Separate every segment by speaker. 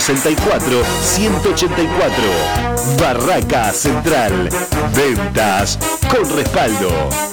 Speaker 1: 64 184. Barraca Central. Ventas con respaldo.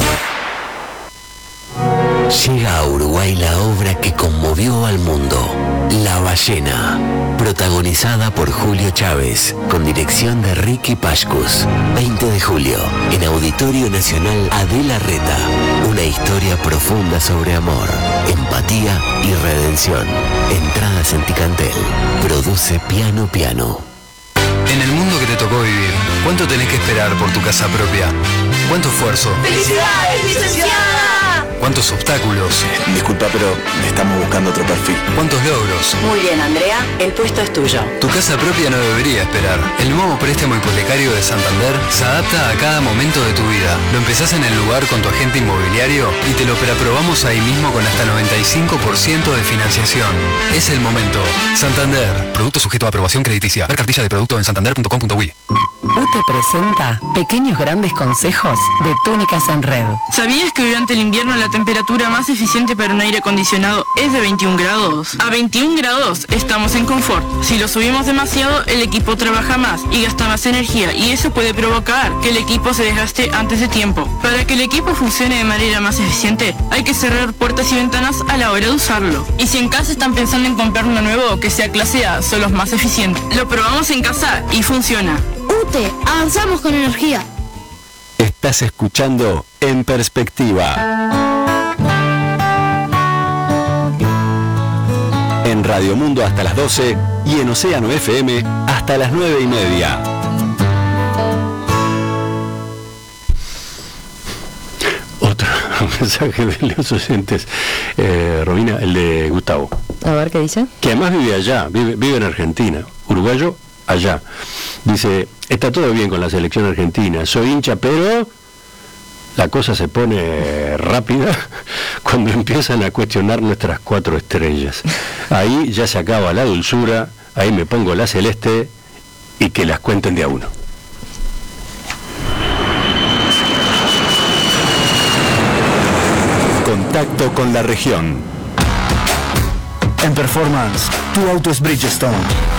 Speaker 2: Llega a Uruguay la obra que conmovió al mundo, La Ballena, protagonizada por Julio Chávez, con dirección de Ricky Pashkus. 20 de julio, en Auditorio Nacional Adela Reta, una historia profunda sobre amor, empatía y redención. Entradas en Ticantel. Produce Piano Piano.
Speaker 3: En el mundo que te tocó vivir, ¿cuánto tenés que esperar por tu casa propia? ¿Cuánto esfuerzo?
Speaker 4: ¡Felicidades, licenciada!
Speaker 3: ¿Cuántos obstáculos?
Speaker 5: Disculpa, pero estamos buscando otro perfil.
Speaker 3: ¿Cuántos logros?
Speaker 6: Muy bien, Andrea, el puesto es tuyo.
Speaker 3: Tu casa propia no debería esperar. El nuevo préstamo hipotecario de Santander se adapta a cada momento de tu vida. Lo empezás en el lugar con tu agente inmobiliario y te lo preaprobamos ahí mismo con hasta 95% de financiación. Es el momento. Santander. Producto sujeto a aprobación crediticia. Ver cartilla de producto en santander.com.uy.
Speaker 7: UTE presenta pequeños grandes consejos de Túnicas en Red.
Speaker 8: ¿Sabías que durante el invierno la temperatura más eficiente para un aire acondicionado es de 21 grados? A 21 grados estamos en confort. Si lo subimos demasiado, el equipo trabaja más y gasta más energía, y eso puede provocar que el equipo se desgaste antes de tiempo. Para que el equipo funcione de manera más eficiente, hay que cerrar puertas y ventanas a la hora de usarlo. Y si en casa están pensando en comprar uno nuevo que sea clase A, son los más eficientes. Lo probamos en casa y funciona.
Speaker 4: UTE, avanzamos con energía.
Speaker 1: Estás escuchando En Perspectiva. En Radio Mundo hasta las 12 y en Océano FM hasta las 9:30. Otro mensaje de los oyentes. Romina, el de Gustavo.
Speaker 9: A ver, ¿qué dice?
Speaker 1: Que además vive allá, vive en Argentina. Uruguayo, allá. Dice, está todo bien con la selección argentina, soy hincha, pero la cosa se pone rápida cuando empiezan a cuestionar nuestras 4 estrellas. Ahí ya se acaba la dulzura, ahí me pongo la celeste y que las cuenten de a uno. Contacto con la región.
Speaker 10: En Performance, tu auto es Bridgestone.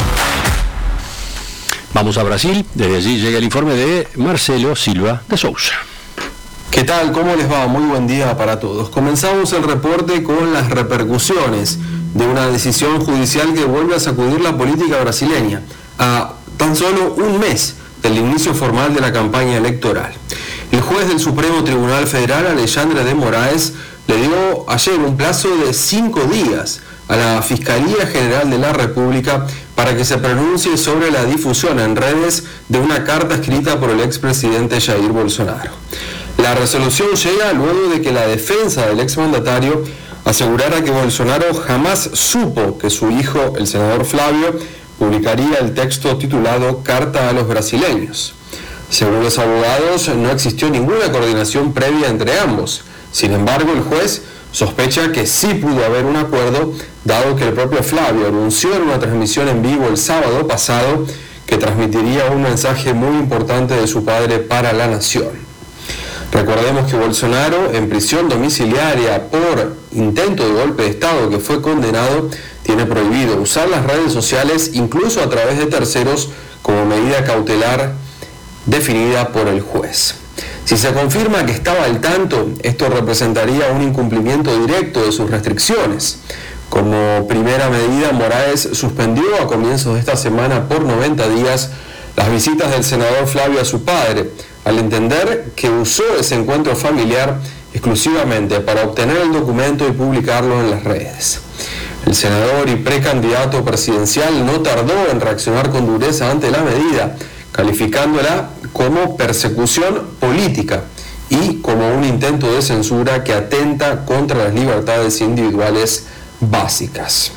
Speaker 1: Vamos a Brasil, desde allí llega el informe de Marcelo Silva de Sousa.
Speaker 11: ¿Qué tal? ¿Cómo les va? Muy buen día para todos. Comenzamos el reporte con las repercusiones de una decisión judicial que vuelve a sacudir la política brasileña, a tan solo un mes del inicio formal de la campaña electoral. El juez del Supremo Tribunal Federal, Alexandre de Moraes, le dio ayer un plazo de 5 días a la Fiscalía General de la República para que se pronuncie sobre la difusión en redes de una carta escrita por el expresidente Jair Bolsonaro. La resolución llega luego de que la defensa del exmandatario asegurara que Bolsonaro jamás supo que su hijo, el senador Flávio, publicaría el texto titulado Carta a los brasileños. Según los abogados, no existió ninguna coordinación previa entre ambos. Sin embargo, el juez sospecha que sí pudo haber un acuerdo, dado que el propio Flávio anunció en una transmisión en vivo el sábado pasado que transmitiría un mensaje muy importante de su padre para la nación. Recordemos que Bolsonaro, en prisión domiciliaria por intento de golpe de Estado que fue condenado, tiene prohibido usar las redes sociales, incluso a través de terceros, como medida cautelar definida por el juez. Si se confirma que estaba al tanto, esto representaría un incumplimiento directo de sus restricciones. Como primera medida, Moraes suspendió a comienzos de esta semana por 90 días las visitas del senador Flávio a su padre, al entender que usó ese encuentro familiar exclusivamente para obtener el documento y publicarlo en las redes. El senador y precandidato presidencial no tardó en reaccionar con dureza ante la medida, calificándola como persecución política y como un intento de censura que atenta contra las libertades individuales básicas.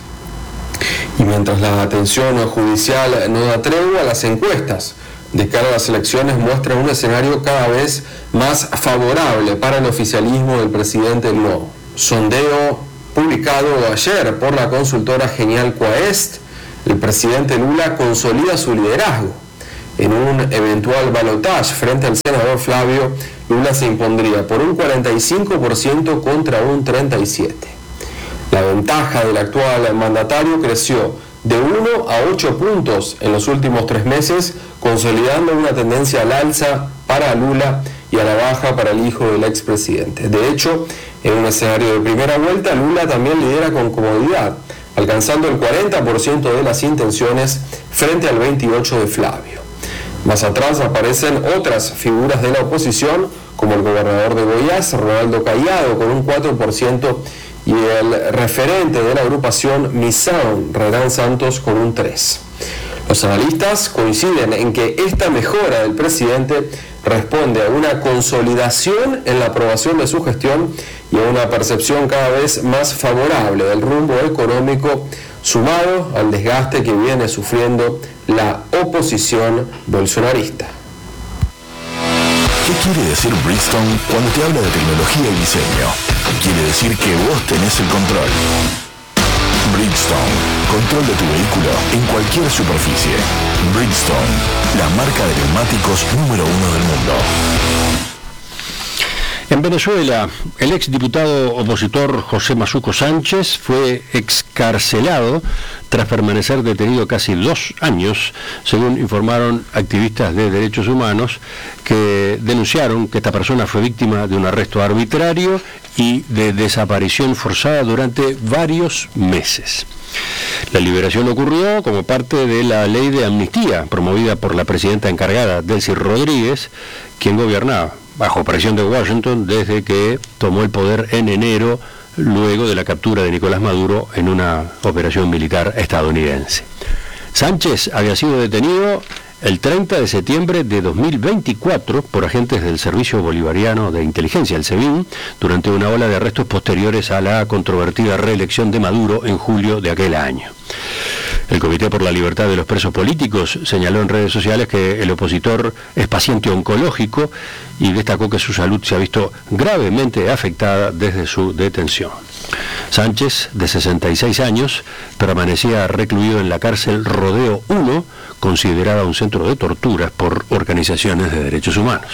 Speaker 11: Y mientras la atención judicial no da tregua, las encuestas de cara a las elecciones muestran un escenario cada vez más favorable para el oficialismo del presidente Lula. Sondeo publicado ayer por la consultora Genial Quaest, el presidente Lula consolida su liderazgo. En un eventual balotaje frente al senador Flávio, Lula se impondría por un 45% contra un 37%. La ventaja del actual mandatario creció de 1 a 8 puntos en los últimos 3 meses, consolidando una tendencia al alza para Lula y a la baja para el hijo del expresidente. De hecho, en un escenario de primera vuelta, Lula también lidera con comodidad, alcanzando el 40% de las intenciones frente al 28% de Flavio. Más atrás aparecen otras figuras de la oposición, como el gobernador de Goiás, Ronaldo Caiado, con un 4%, y el referente de la agrupación Misión, Renan Santos, con un 3%. Los analistas coinciden en que esta mejora del presidente responde a una consolidación en la aprobación de su gestión y a una percepción cada vez más favorable del rumbo económico, sumado al desgaste que viene sufriendo la oposición bolsonarista.
Speaker 9: ¿Qué quiere decir Bridgestone cuando te habla de tecnología y diseño? Quiere decir que vos tenés el control. Bridgestone, control de tu vehículo en cualquier superficie. Bridgestone, la marca de neumáticos número 1 del mundo.
Speaker 1: En Venezuela, el exdiputado opositor José Masuco Sánchez fue excarcelado tras permanecer detenido casi 2 años, según informaron activistas de derechos humanos que denunciaron que esta persona fue víctima de un arresto arbitrario y de desaparición forzada durante varios meses. La liberación ocurrió como parte de la ley de amnistía promovida por la presidenta encargada, Delcy Rodríguez, quien gobernaba bajo presión de Washington desde que tomó el poder en enero, luego de la captura de Nicolás Maduro en una operación militar estadounidense. Sánchez había sido detenido el 30 de septiembre de 2024 por agentes del Servicio Bolivariano de Inteligencia, el SEBIN, durante una ola de arrestos posteriores a la controvertida reelección de Maduro en julio de aquel año. El Comité por la Libertad de los Presos Políticos señaló en redes sociales que el opositor es paciente oncológico y destacó que su salud se ha visto gravemente afectada desde su detención. Sánchez, de 66 años, permanecía recluido en la cárcel Rodeo 1, considerada un centro de torturas por organizaciones de derechos humanos.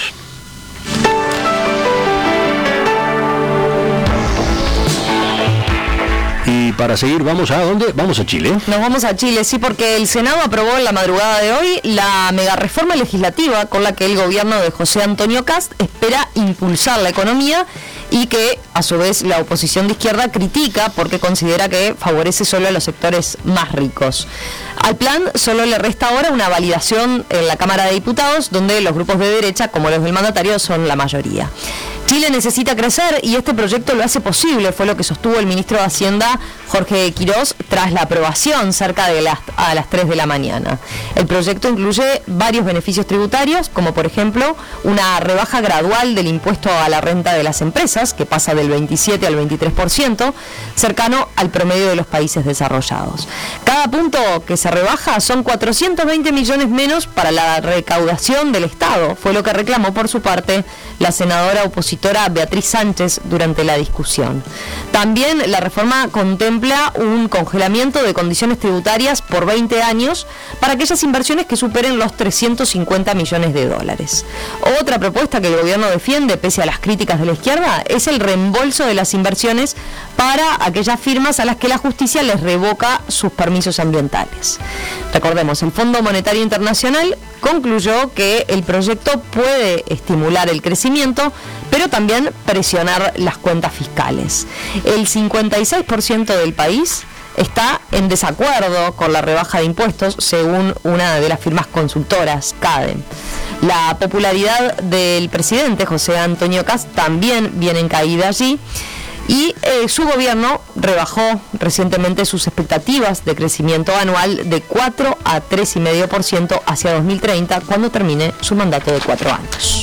Speaker 1: Y para seguir, ¿vamos a dónde? ¿Vamos a Chile?
Speaker 12: Nos vamos a Chile, sí, porque el Senado aprobó en la madrugada de hoy la megareforma legislativa con la que el gobierno de José Antonio Kast espera impulsar la economía y que, a su vez, la oposición de izquierda critica porque considera que favorece solo a los sectores más ricos. Al plan solo le resta ahora una validación en la Cámara de Diputados, donde los grupos de derecha, como los del mandatario, son la mayoría. Chile necesita crecer y este proyecto lo hace posible, fue lo que sostuvo el ministro de Hacienda, Jorge Quirós, tras la aprobación cerca de a las 3 de la mañana. El proyecto incluye varios beneficios tributarios, como por ejemplo una rebaja gradual del impuesto a la renta de las empresas, que pasa del 27 al 23%, cercano al promedio de los países desarrollados. Cada punto que se rebaja son 420 millones menos para la recaudación del Estado, fue lo que reclamó por su parte la senadora opositora Beatriz Sánchez durante la discusión. También la reforma contempla un congelamiento de condiciones tributarias por 20 años para aquellas inversiones que superen los 350 millones de dólares. Otra propuesta que el gobierno defiende, pese a las críticas de la izquierda, es el reembolso de las inversiones para aquellas firmas a las que la justicia les revoca sus permisos ambientales. Recordemos, el Fondo Monetario Internacional concluyó que el proyecto puede estimular el crecimiento, pero también presionar las cuentas fiscales. El 56% del país está en desacuerdo con la rebaja de impuestos, según una de las firmas consultoras, CADEM. La popularidad del presidente José Antonio Kast también viene en caída allí, y su gobierno rebajó recientemente sus expectativas de crecimiento anual de 4 a 3,5% hacia 2030, cuando termine su mandato de 4 años.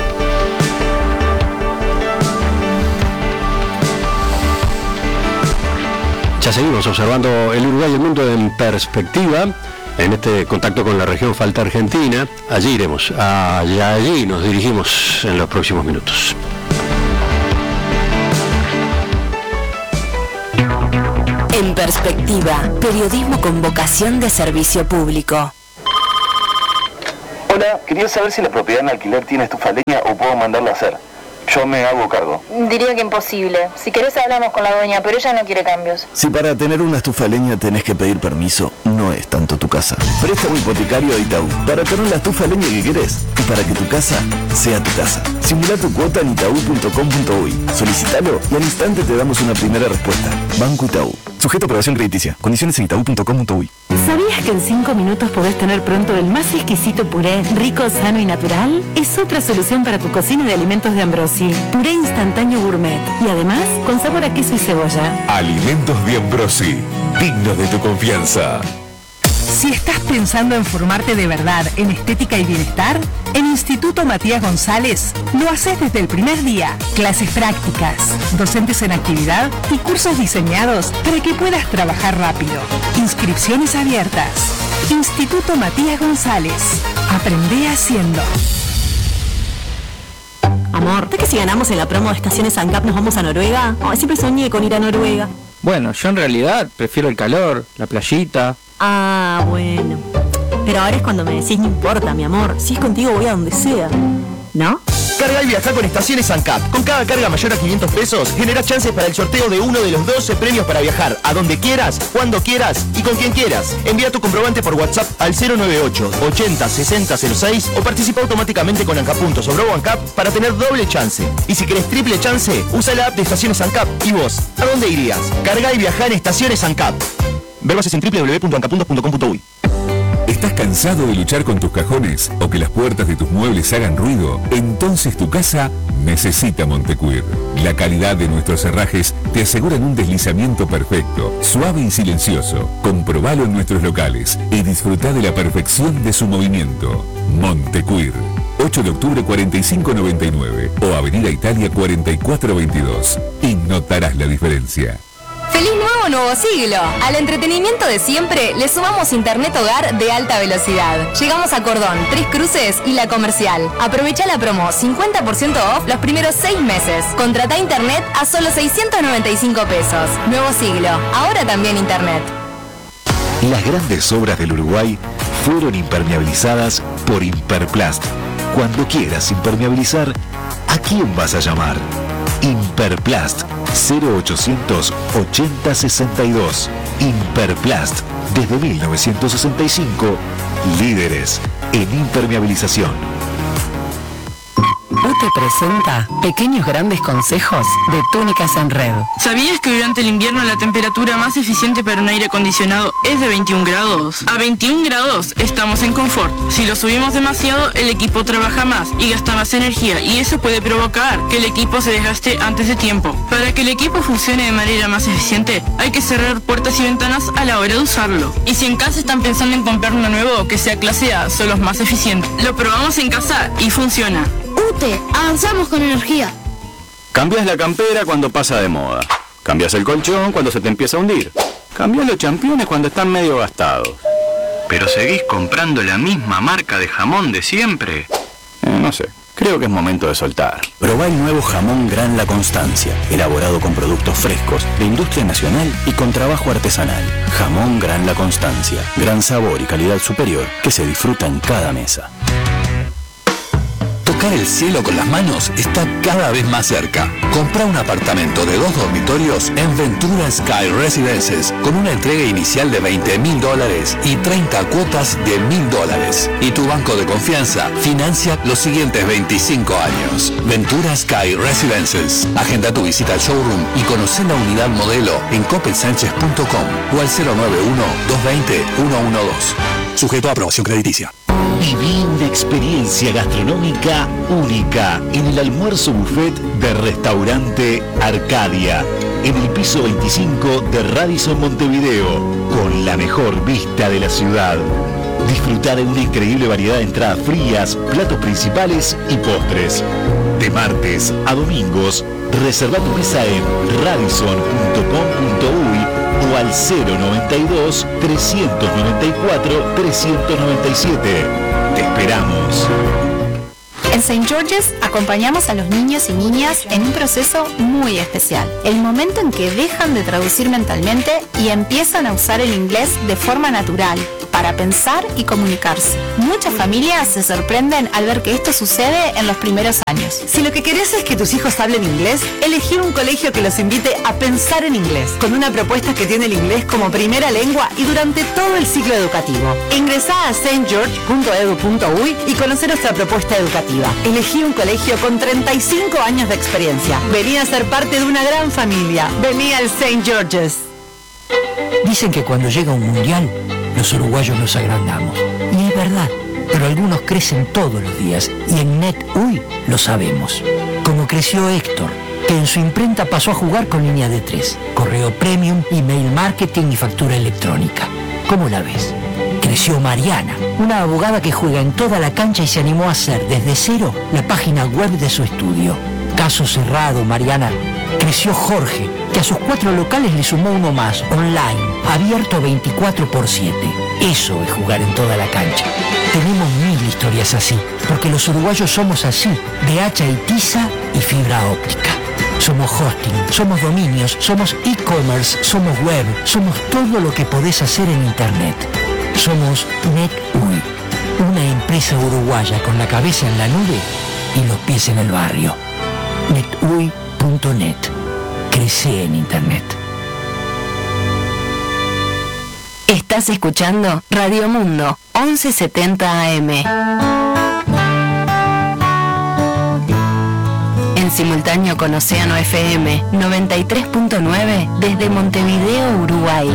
Speaker 1: Ya seguimos observando el Uruguay y el mundo en perspectiva. En este contacto con la región Falta Argentina, allí iremos, allí nos dirigimos en los próximos minutos.
Speaker 2: En perspectiva, periodismo con vocación de servicio público.
Speaker 13: Hola, quería saber si la propiedad en alquiler tiene estufa a leña o puedo mandarla a hacer.
Speaker 9: Yo me hago cargo.
Speaker 4: Diría que imposible. Si querés hablamos con la dueña, pero ella no quiere cambios.
Speaker 10: Si para tener una estufa de leña tenés que pedir permiso, no es tanto tu casa. Préstamo hipotecario de Itaú. Para tener la estufa de leña que querés y para que tu casa sea tu casa. Simula tu cuota en itaú.com.uy. Solicítalo y al instante te damos una primera respuesta. Banco Itaú. Sujeto a aprobación crediticia. Condiciones en itaú.com.uy.
Speaker 7: ¿Sabías que en 5 minutos podés tener pronto el más exquisito puré, rico, sano y natural? Es otra solución para tu cocina de alimentos de Ambrosi. Puré instantáneo gourmet. Y además, con sabor a queso y cebolla.
Speaker 9: Alimentos de Ambrosi. Dignos de tu confianza.
Speaker 7: Si estás pensando en formarte de verdad en estética y bienestar, en Instituto Matías González lo haces desde el primer día. Clases prácticas, docentes en actividad y cursos diseñados para que puedas trabajar rápido. Inscripciones abiertas. Instituto Matías González. Aprende haciendo.
Speaker 12: Amor, ¿sabes que si ganamos en la promo de Estaciones ANCAP nos vamos a Noruega? Oh, siempre soñé con ir a Noruega.
Speaker 13: Bueno, yo en realidad prefiero el calor, la playita.
Speaker 12: Ah, bueno. Pero ahora es cuando me decís no importa, mi amor. Si es contigo voy a donde sea. ¿No?
Speaker 10: Carga y viaja con Estaciones ANCAP. Con cada carga mayor a 500 pesos, generás chances para el sorteo de uno de los 12 premios para viajar a donde quieras, cuando quieras y con quien quieras. Envía tu comprobante por WhatsApp al 098 80 60 06 o participa automáticamente con ANCAP o Globo ANCAP para tener doble chance. Y si querés triple chance, usa la app de Estaciones ANCAP. ¿Y vos? ¿A dónde irías? Carga y viaja en Estaciones ANCAP. Ver bases en www.ancapuntos.com.uy.
Speaker 9: ¿Estás cansado de luchar con tus cajones o que las puertas de tus muebles hagan ruido? Entonces tu casa necesita Montecuir. La calidad de nuestros herrajes te aseguran un deslizamiento perfecto, suave y silencioso. Comprobalo en nuestros locales y disfruta de la perfección de su movimiento. Montecuir. 8 de octubre 4599 o Avenida Italia 4422. Y notarás la diferencia.
Speaker 12: ¡Feliz nuevo siglo! Al entretenimiento de siempre le sumamos internet hogar de alta velocidad. Llegamos a Cordón, Tres Cruces y La Comercial. Aprovecha la promo 50% off los primeros 6 meses. Contrata internet a solo 695 pesos. Nuevo siglo, ahora también internet.
Speaker 9: Las grandes obras del Uruguay fueron impermeabilizadas por Imperplast. Cuando quieras impermeabilizar, ¿a quién vas a llamar? Imperplast 0800 80 62. Imperplast, desde 1965, líderes en impermeabilización.
Speaker 7: UTE presenta Pequeños Grandes Consejos de Túnicas en Red.
Speaker 8: ¿Sabías que durante el invierno la temperatura más eficiente para un aire acondicionado es de 21 grados? A 21 grados estamos en confort. Si lo subimos demasiado, el equipo trabaja más y gasta más energía, y eso puede provocar que el equipo se desgaste antes de tiempo. Para que el equipo funcione de manera más eficiente, hay que cerrar puertas y ventanas a la hora de usarlo. Y si en casa están pensando en comprar uno nuevo que sea clase A, son los más eficientes. Lo probamos en casa y funciona.
Speaker 4: UTE, avanzamos con energía.
Speaker 14: Cambias la campera cuando pasa de moda. Cambias el colchón cuando se te empieza a hundir. Cambias los championes cuando están medio gastados. ¿Pero seguís comprando la misma marca de jamón de siempre? No sé, creo que es momento de soltar.
Speaker 15: Probá el nuevo jamón Gran La Constancia, elaborado con productos frescos, de industria nacional y con trabajo artesanal. Jamón Gran La Constancia, gran sabor y calidad superior que se disfruta en cada mesa.
Speaker 16: Tocar el cielo con las manos está cada vez más cerca. Compra un apartamento de 2 dormitorios en Ventura Sky Residences con una entrega inicial de $20.000 y 30 cuotas de $1.000. Y tu banco de confianza financia los siguientes 25 años. Ventura Sky Residences. Agenda tu visita al showroom y conoce la unidad modelo en copelsanchez.com o al 091-220-112. Sujeto a aprobación crediticia.
Speaker 9: Viví una experiencia gastronómica única en el almuerzo buffet de Restaurante Arcadia, en el piso 25 de Radisson Montevideo, con la mejor vista de la ciudad. Disfruta de una increíble variedad de entradas frías, platos principales y postres. De martes a domingos, reserva tu mesa en radisson.com.uy o al 092 394 397. Te esperamos.
Speaker 17: En St. George's acompañamos a los niños y niñas en un proceso muy especial. El momento en que dejan de traducir mentalmente y empiezan a usar el inglés de forma natural, para pensar y comunicarse. Muchas familias se sorprenden al ver que esto sucede en los primeros años. años.
Speaker 7: Si lo que querés es que tus hijos hablen inglés, elegí un colegio que los invite a pensar en inglés, con una propuesta que tiene el inglés como primera lengua y durante todo el ciclo educativo. Ingresá a stgeorge.edu.uy y conocer nuestra propuesta educativa. Elegí un colegio con 35 años de experiencia. Vení a ser parte de una gran familia. Vení al St. George's.
Speaker 18: Dicen que cuando llega un mundial, los uruguayos nos agrandamos. Y es verdad, pero algunos crecen todos los días y en NetUI lo sabemos. Como creció Héctor, que en su imprenta pasó a jugar con línea de 3, correo premium, email marketing y factura electrónica. ¿Cómo la ves? Creció Mariana, una abogada que juega en toda la cancha y se animó a hacer desde cero la página web de su estudio. Caso cerrado, Mariana. Creció Jorge, que a sus 4 locales le sumó uno más, online, abierto 24/7. Eso es jugar en toda la cancha. Tenemos 1000 historias así, porque los uruguayos somos así, de hacha y tiza y fibra óptica. Somos hosting, somos dominios, somos e-commerce, somos web, somos todo lo que podés hacer en internet. Somos NetUI, una empresa uruguaya con la cabeza en la nube y los pies en el barrio. NetUI.net. Crece en internet.
Speaker 2: Estás escuchando Radio Mundo 1170 AM. En simultáneo con Océano FM 93.9 desde Montevideo, Uruguay.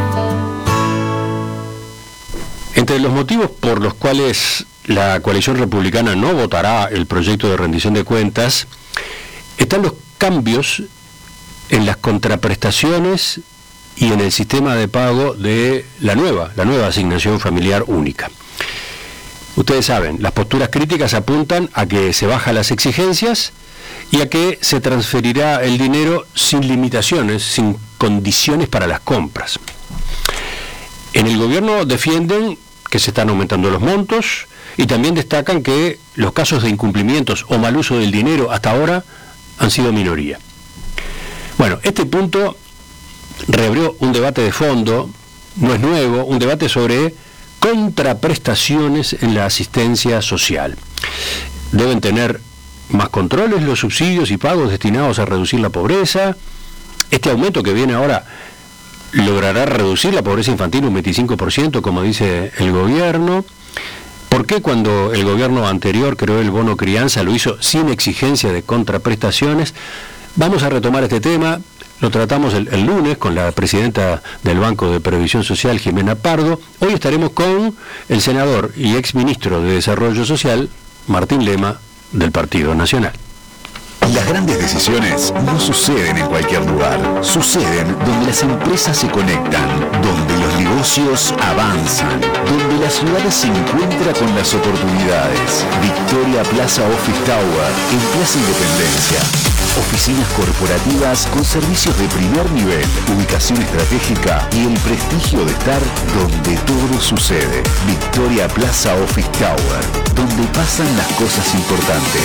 Speaker 1: Entre los motivos por los cuales la coalición republicana no votará el proyecto de rendición de cuentas están los cambios en las contraprestaciones y en el sistema de pago de la nueva asignación familiar única. Ustedes saben, las posturas críticas apuntan a que se bajan las exigencias y a que se transferirá el dinero sin limitaciones, sin condiciones para las compras. En el gobierno defienden que se están aumentando los montos y también destacan que los casos de incumplimientos o mal uso del dinero hasta ahora han sido minoría. Bueno, este punto reabrió un debate de fondo, no es nuevo, un debate sobre contraprestaciones en la asistencia social. Deben tener más controles los subsidios y pagos destinados a reducir la pobreza. Este aumento que viene ahora logrará reducir la pobreza infantil un 25%, como dice el gobierno. ¿Por qué cuando el gobierno anterior creó el bono crianza lo hizo sin exigencia de contraprestaciones? Vamos a retomar este tema. Lo tratamos el lunes con la presidenta del Banco de Previsión Social, Jimena Pardo. Hoy estaremos con el senador y exministro de Desarrollo Social, Martín Lema, del Partido Nacional.
Speaker 9: Las grandes decisiones no suceden en cualquier lugar, suceden donde las empresas se conectan, donde los negocios avanzan, donde la ciudad se encuentra con las oportunidades. Victoria Plaza Office Tower, en Plaza Independencia. Oficinas corporativas con servicios de primer nivel, ubicación estratégica y el prestigio de estar donde todo sucede. Victoria Plaza Office Tower, donde pasan las cosas importantes.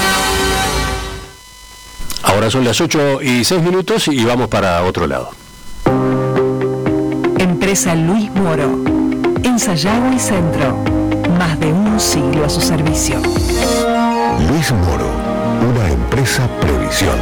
Speaker 1: Ahora son las 8:06 y vamos para otro lado.
Speaker 7: Empresa Luis Moro. En Sayago y Centro. Más de un siglo a su servicio.
Speaker 9: Luis Moro, una empresa previsión.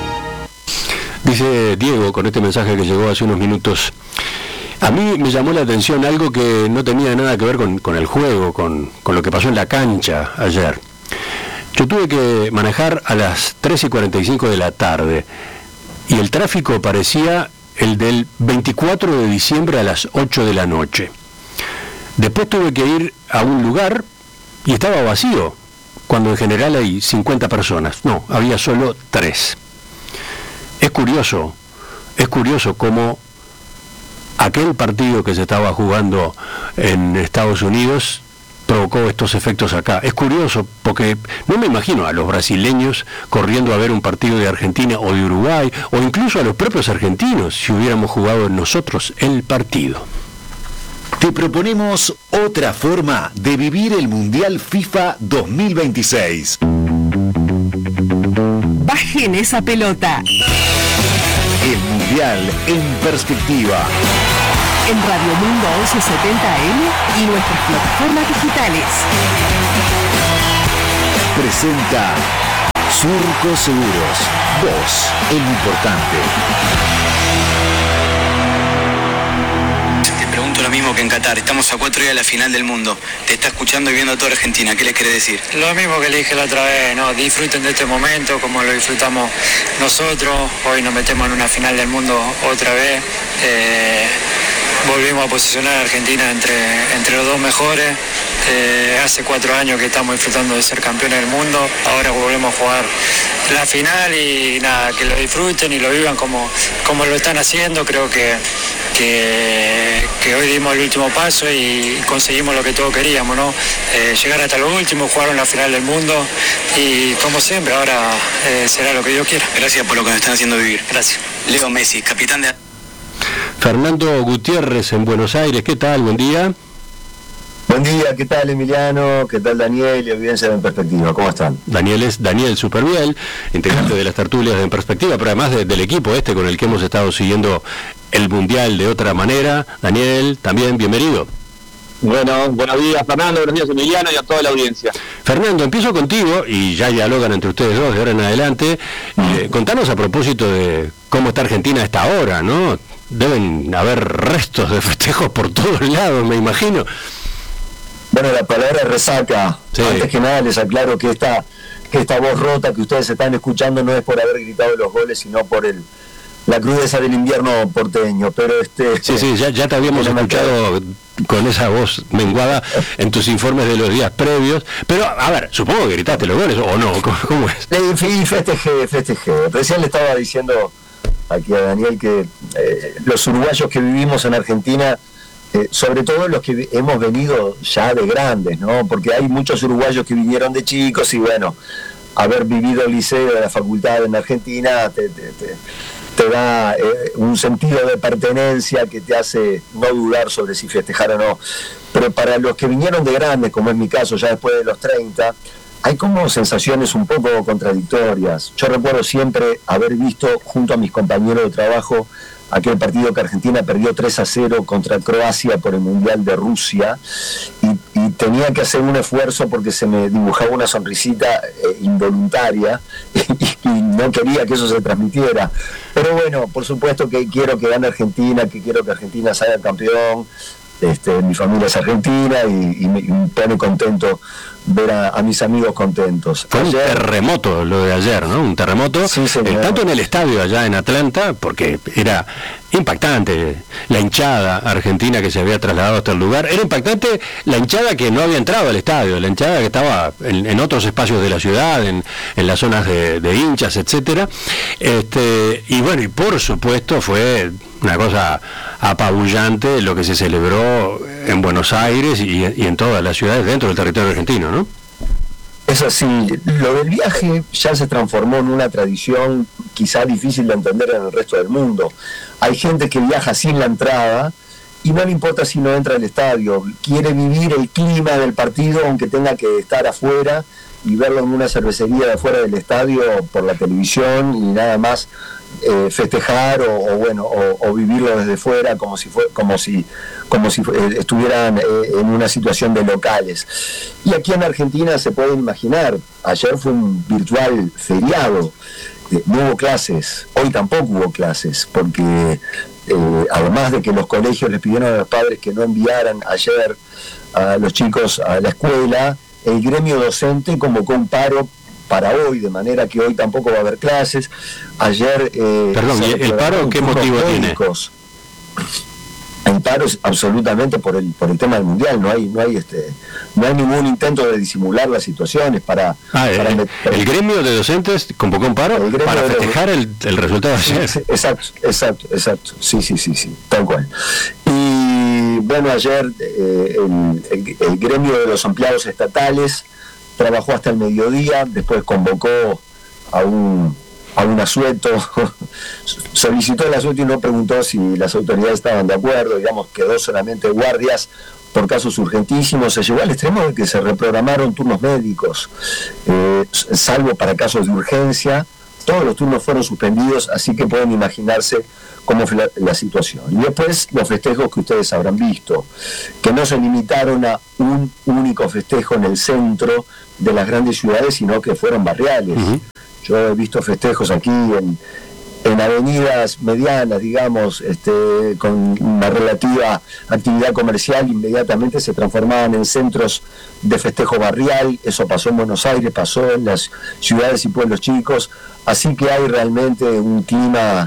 Speaker 1: Dice Diego con este mensaje que llegó hace unos minutos. A mí me llamó la atención algo que no tenía nada que ver con el juego, con lo que pasó en la cancha ayer. Yo tuve que manejar a las 3:45 de la tarde y el tráfico parecía el del 24 de diciembre a las 8 de la noche. Después tuve que ir a un lugar y estaba vacío, cuando en general hay 50 personas. No, había solo 3. Es curioso cómo aquel partido que se estaba jugando en Estados Unidos provocó estos efectos acá. Es curioso porque no me imagino a los brasileños corriendo a ver un partido de Argentina o de Uruguay, o incluso a los propios argentinos si hubiéramos jugado nosotros el partido.
Speaker 9: Te proponemos otra forma de vivir el Mundial FIFA 2026.
Speaker 7: Bajen esa pelota.
Speaker 9: El Mundial en perspectiva.
Speaker 7: En Radio Mundo 1170 AM y nuestras plataformas digitales.
Speaker 9: Presenta
Speaker 15: Surco Seguros, vos, el importante.
Speaker 19: Te pregunto lo mismo que en Qatar, estamos a 4 días de la final del mundo, te está escuchando y viendo a toda Argentina, ¿qué les querés decir?
Speaker 20: Lo mismo que le dije la otra vez, ¿no? Disfruten de este momento como lo disfrutamos nosotros, hoy nos metemos en una final del mundo otra vez, volvimos a posicionar a Argentina entre los dos mejores. Hace 4 años que estamos disfrutando de ser campeones del mundo, ahora volvemos a jugar la final y nada, que lo disfruten y lo vivan como lo están haciendo. Creo que hoy dimos el último paso y conseguimos lo que todos queríamos, ¿no? Llegar hasta lo último, jugar en la final del mundo y como siempre ahora será lo que Dios quiera.
Speaker 19: Gracias por lo que nos están haciendo vivir.
Speaker 20: Gracias.
Speaker 19: Leo Messi, capitán de...
Speaker 1: Fernando Gutiérrez en Buenos Aires, ¿qué tal? Buen día.
Speaker 21: Buen día, ¿qué tal Emiliano? ¿Qué tal Daniel? Y audiencia En Perspectiva, ¿cómo están?
Speaker 1: Daniel es Daniel Superviel, integrante de las tertulias de En Perspectiva, pero además del equipo con el que hemos estado siguiendo el Mundial de otra manera. Daniel, también bienvenido.
Speaker 22: Bueno, buenos días Fernando, buenos días Emiliano y a toda la audiencia.
Speaker 1: Fernando, empiezo contigo y ya dialogan entre ustedes dos de ahora en adelante. Contanos a propósito de cómo está Argentina a esta hora, ¿no? Deben haber restos de festejos por todos lados, me imagino.
Speaker 21: Bueno, la palabra resaca. Sí. Antes que nada les aclaro que esta voz rota que ustedes están escuchando no es por haber gritado los goles, sino por la crudeza del invierno porteño. Pero
Speaker 1: Sí, ya te habíamos escuchado con esa voz menguada en tus informes de los días previos. Pero, a ver, supongo que gritaste los goles, ¿o no? ¿Cómo es?
Speaker 21: Sí, festejé. Recién le estaba diciendo aquí a Daniel que los uruguayos que vivimos en Argentina, sobre todo los que hemos venido ya de grandes, ¿no? Porque hay muchos uruguayos que vinieron de chicos y bueno, haber vivido el liceo de la facultad en Argentina te da un sentido de pertenencia que te hace no dudar sobre si festejar o no. Pero para los que vinieron de grandes, como es mi caso, ya después de los 30, hay como sensaciones un poco contradictorias. Yo recuerdo siempre haber visto junto a mis compañeros de trabajo aquel partido que Argentina perdió 3-0 contra Croacia por el Mundial de Rusia y tenía que hacer un esfuerzo porque se me dibujaba una sonrisita involuntaria y no quería que eso se transmitiera. Pero bueno, por supuesto que quiero que gane Argentina, que quiero que Argentina salga campeón. Mi familia es argentina y me pone contento ver a mis amigos contentos.
Speaker 1: Fue un terremoto lo de ayer, ¿no? Un terremoto, sí, tanto en el estadio allá en Atlanta, porque era impactante la hinchada argentina que se había trasladado hasta el lugar. Era impactante la hinchada que no había entrado al estadio, la hinchada que estaba en otros espacios de la ciudad, en las zonas de hinchas, etcétera. Y bueno, y por supuesto fue una cosa apabullante lo que se celebró en Buenos Aires y en todas las ciudades dentro del territorio argentino, ¿no?
Speaker 21: Es así, lo del viaje ya se transformó en una tradición quizá difícil de entender en el resto del mundo. Hay gente que viaja sin la entrada y no le importa si no entra al estadio, quiere vivir el clima del partido aunque tenga que estar afuera y verlo en una cervecería de afuera del estadio por la televisión y nada más festejar o vivirlo desde fuera como si estuvieran en una situación de locales. Y aquí en Argentina se puede imaginar, ayer fue un virtual feriado, no hubo clases, hoy tampoco hubo clases, porque además de que los colegios les pidieron a los padres que no enviaran ayer a los chicos a la escuela, el gremio docente convocó un paro para hoy, de manera que hoy tampoco va a haber clases. Ayer...
Speaker 1: Perdón, ¿y el paro qué motivo tiene?
Speaker 21: El paro es absolutamente por el tema del Mundial, no hay ningún intento de disimular las situaciones para
Speaker 1: el gremio de docentes convocó un paro para festejar el resultado de ayer.
Speaker 21: Exacto, sí, tal cual. Y bueno, ayer el gremio de los empleados estatales trabajó hasta el mediodía, después convocó a un asueto, solicitó el asueto y no preguntó si las autoridades estaban de acuerdo, digamos, quedó solamente guardias por casos urgentísimos, se llegó al extremo de que se reprogramaron turnos médicos, salvo para casos de urgencia, todos los turnos fueron suspendidos, así que pueden imaginarse cómo fue la situación. Y después los festejos que ustedes habrán visto, que no se limitaron a un único festejo en el centro de las grandes ciudades, sino que fueron barriales. Yo he visto festejos aquí en avenidas medianas, digamos, con una relativa actividad comercial, inmediatamente se transformaban en centros de festejo barrial. Eso pasó en Buenos Aires, pasó en las ciudades y pueblos chicos, así que hay realmente un clima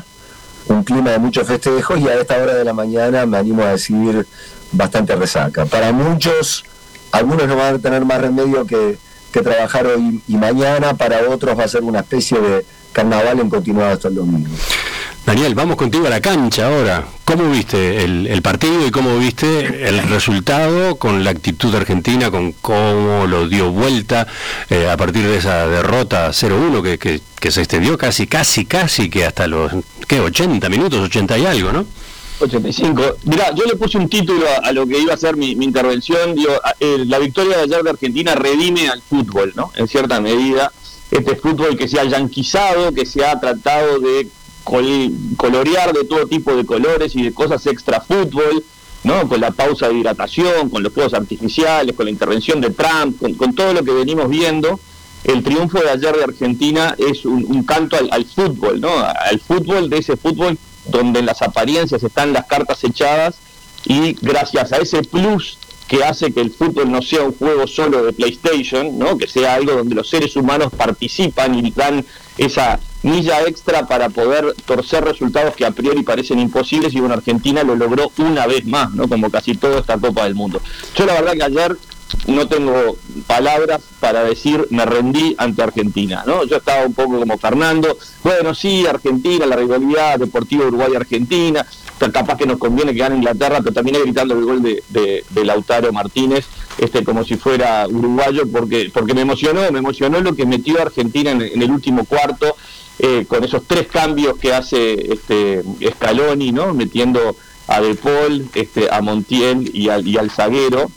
Speaker 21: de muchos festejos, y a esta hora de la mañana me animo a decir bastante resaca. Para muchos, algunos no van a tener más remedio que trabajar hoy y mañana, para otros va a ser una especie de carnaval en continuado hasta el domingo.
Speaker 1: Daniel, vamos contigo a la cancha ahora. ¿Cómo viste el partido y cómo viste el resultado con la actitud de Argentina, con cómo lo dio vuelta a partir de esa derrota 0-1 que se extendió casi que hasta los 80 minutos, 80 y algo, ¿no?
Speaker 22: 85. Mirá, yo le puse un título a lo que iba a ser mi intervención. Digo, la victoria de ayer de Argentina redime al fútbol, ¿no? En cierta medida, este fútbol que se ha yanquizado, que se ha tratado de colorear de todo tipo de colores y de cosas extra fútbol, ¿no? Con la pausa de hidratación, con los fuegos artificiales, con la intervención de Trump, con todo lo que venimos viendo. El triunfo de ayer de Argentina es un canto al fútbol, ¿no? Al fútbol, de ese fútbol donde en las apariencias están las cartas echadas, y gracias a ese plus que hace que el fútbol no sea un juego solo de PlayStation, ¿no? Que sea algo donde los seres humanos participan y dan esa milla extra para poder torcer resultados que a priori parecen imposibles, y bueno, Argentina lo logró una vez más, ¿no? Como casi toda esta Copa del Mundo. Yo la verdad que ayer no tengo palabras para decir me rendí ante Argentina, ¿no? Yo estaba un poco como Fernando, bueno, sí, Argentina, la rivalidad deportiva Uruguay-Argentina, capaz que nos conviene que gane Inglaterra, pero también gritando el gol de Lautaro Martínez, como si fuera uruguayo, porque me emocionó lo que metió Argentina en el último cuarto, con esos 3 cambios que hace Scaloni, ¿no? Metiendo a De Paul, a Montiel y al zaguero,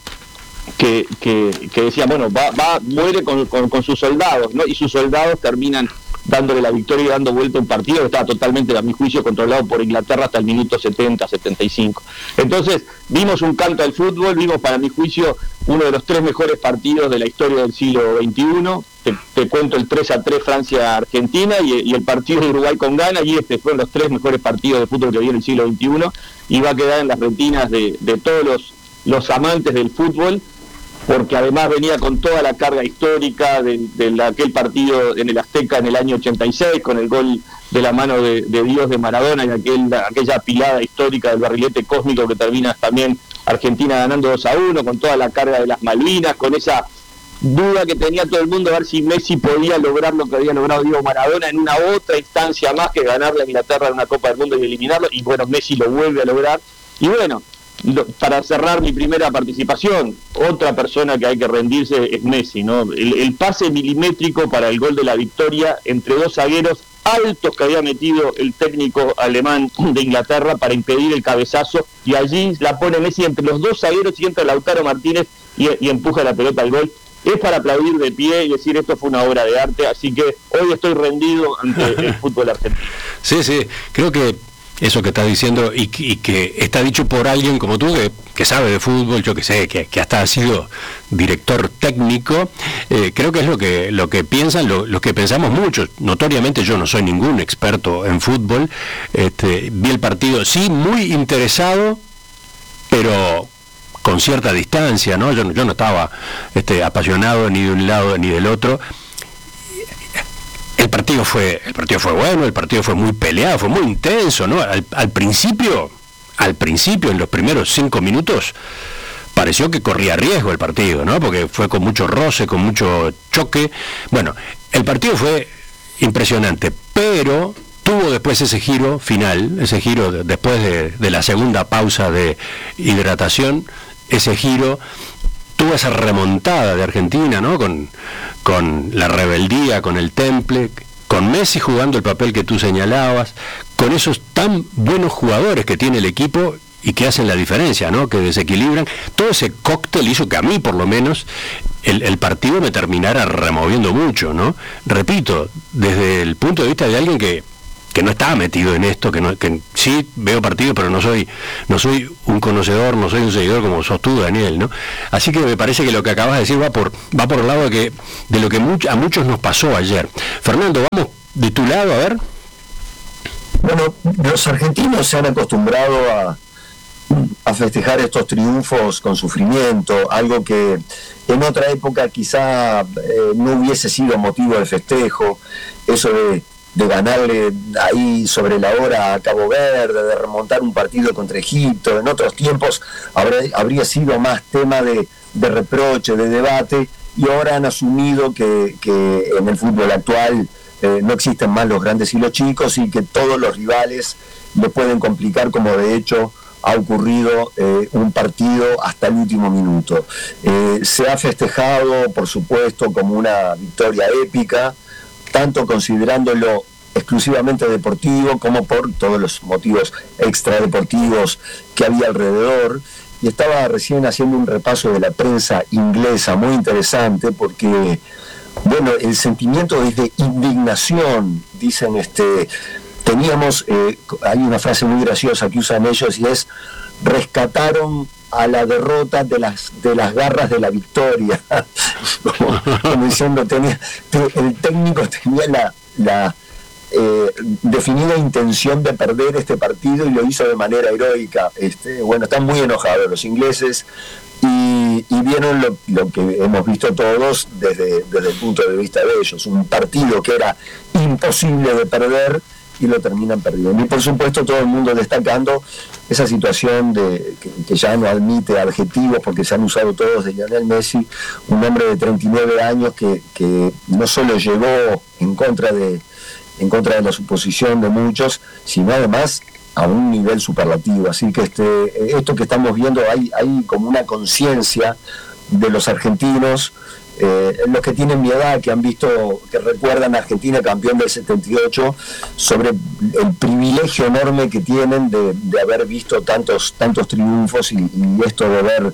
Speaker 22: que decía, bueno, muere con sus soldados, ¿no? Y sus soldados terminan dándole la victoria y dando vuelta a un partido que estaba totalmente, a mi juicio, controlado por Inglaterra hasta el minuto 70, 75. Entonces, vimos un canto al fútbol, vimos, para mi juicio, uno de los 3 mejores partidos de la historia del siglo XXI. Te cuento el 3-3 Francia-Argentina y el partido de Uruguay con Ghana, y fueron los 3 mejores partidos de fútbol que vi en el siglo XXI, y va a quedar en las retinas de todos los amantes del fútbol, porque además venía con toda la carga histórica de aquel partido en el Azteca en el año 86, con el gol de la mano de Dios de Maradona, y aquella pilada histórica del barrilete cósmico que termina también Argentina ganando 2-1, con toda la carga de las Malvinas, con esa duda que tenía todo el mundo a ver si Messi podía lograr lo que había logrado Diego Maradona en una otra instancia más, que ganarle a Inglaterra en una Copa del Mundo y eliminarlo, y bueno, Messi lo vuelve a lograr. Y bueno, para cerrar mi primera participación, otra persona que hay que rendirse es Messi, ¿no? El pase milimétrico para el gol de la victoria entre 2 zagueros altos que había metido el técnico alemán de Inglaterra para impedir el cabezazo, y allí la pone Messi entre los 2 zagueros y entra Lautaro Martínez y empuja la pelota al gol. Es para aplaudir de pie y decir esto fue una obra de arte, así que hoy estoy rendido ante el fútbol argentino.
Speaker 1: Sí, creo que eso que estás diciendo y que está dicho por alguien como tú que sabe de fútbol, yo que sé, que hasta ha sido director técnico, creo que es lo que piensan, lo que pensamos muchos. Notoriamente yo no soy ningún experto en fútbol, vi el partido, sí, muy interesado, pero con cierta distancia, ¿no? Yo no estaba apasionado ni de un lado ni del otro. El partido fue bueno, el partido fue muy peleado, fue muy intenso, ¿no? Al principio, en los primeros 5 minutos, pareció que corría riesgo el partido, ¿no? Porque fue con mucho roce, con mucho choque. Bueno, el partido fue impresionante, pero tuvo después ese giro final, ese giro después de la segunda pausa de hidratación, ese giro, tuvo esa remontada de Argentina, ¿no? Con la rebeldía, con el temple, con Messi jugando el papel que tú señalabas, con esos tan buenos jugadores que tiene el equipo y que hacen la diferencia, ¿no? Que desequilibran. Todo ese cóctel hizo que a mí, por lo menos, el partido me terminara removiendo mucho, ¿no? Repito, desde el punto de vista de alguien que no estaba metido en esto, que sí veo partidos, pero no soy un conocedor, no soy un seguidor como sos tú, Daniel, ¿no? Así que me parece que lo que acabas de decir va por el lado de lo que a muchos nos pasó ayer. Fernando, vamos de tu lado, a ver.
Speaker 21: Bueno, los argentinos se han acostumbrado a festejar estos triunfos con sufrimiento, algo que en otra época quizá no hubiese sido motivo de festejo, eso de ganarle ahí sobre la hora a Cabo Verde, de remontar un partido contra Egipto. En otros tiempos habría sido más tema de reproche, de debate, y ahora han asumido que en el fútbol actual no existen más los grandes y los chicos, y que todos los rivales le pueden complicar, como de hecho ha ocurrido un partido hasta el último minuto. Se ha festejado, por supuesto, como una victoria épica, tanto considerándolo exclusivamente deportivo como por todos los motivos extradeportivos que había alrededor. Y estaba recién haciendo un repaso de la prensa inglesa muy interesante, porque bueno, el sentimiento es de indignación, dicen, teníamos, hay una frase muy graciosa que usan ellos, y es: rescataron a la derrota de las garras de la victoria. como diciendo, el técnico tenía la definida intención de perder este partido y lo hizo de manera heroica. Bueno, están muy enojados los ingleses, y vieron lo que hemos visto todos desde el punto de vista de ellos, un partido que era imposible de perder, y lo terminan perdiendo. Y por supuesto todo el mundo destacando esa situación que ya no admite adjetivos, porque se han usado todos, de Lionel Messi, un hombre de 39 años que no solo llegó en contra de la suposición de muchos, sino además a un nivel superlativo. Así que esto que estamos viendo, hay como una conciencia de los argentinos, los que tienen mi edad, que han visto, que recuerdan a Argentina campeón del 78, sobre el privilegio enorme que tienen de haber visto tantos triunfos, y esto de ver